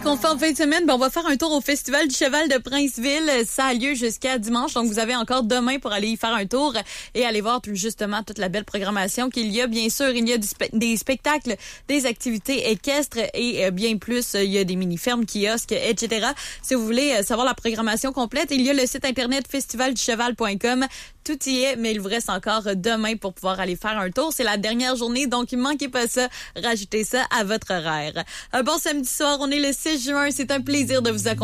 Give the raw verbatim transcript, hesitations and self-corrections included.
qu'on fait en fin de semaine? Ben, on va faire un tour au Festival du Cheval de Princeville. Ça a lieu jusqu'à dimanche, donc vous avez encore demain pour aller y faire un tour et aller voir tout, justement toute la belle programmation qu'il y a. Bien sûr, il y a du spe- des spectacles, des activités équestres et euh, bien plus. Il y a des mini-fermes, kiosques, et cetera. Si vous voulez savoir la programmation complète, il y a le site internet festival du cheval point com. Tout y est, mais il vous reste encore demain pour pouvoir aller faire un tour. C'est la dernière journée, donc ne manquez pas ça. Rajoutez ça à votre horaire. Un bon samedi soir, on est le six juin. C'est un plaisir de vous accompagner.